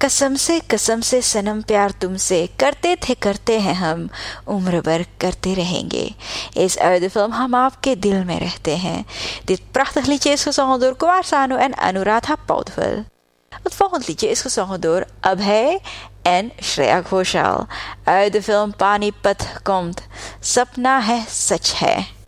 कसम से सनम प्यार तुमसे करते हैं हम उम्र भर करते रहेंगे. Is uit de film Ham Aapke Dil Mein Rehte Hain. Dit prachtig liedje is gezongen door Kumar Sanu en Anuradha Paudwal. Het volgende liedje is gezongen door Abhay en Shreya Ghoshal. Uit de film Panipat komt Sapna Hai Sach Hai.